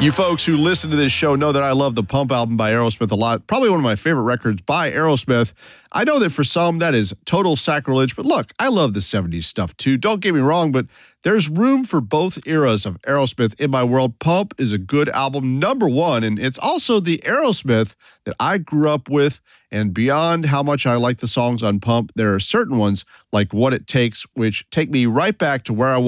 You folks who listen to this show know that I love the Pump album by Aerosmith a lot. Probably one of my favorite records by Aerosmith. I know that for some that is total sacrilege, but look, I love the 70s stuff too. Don't get me wrong, but there's room for both eras of Aerosmith in my world. Pump is a good album, number one, and it's also the Aerosmith that I grew up with. And beyond how much I like the songs on Pump, there are certain ones like What It Takes, which take me right back to where I was